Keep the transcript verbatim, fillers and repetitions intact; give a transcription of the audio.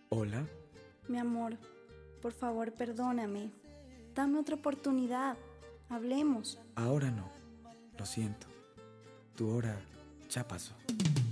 Hola, Mi amor, por favor, perdóname. Dame otra oportunidad. Hablemos. ahora no, lo siento, tu hora ya pasó.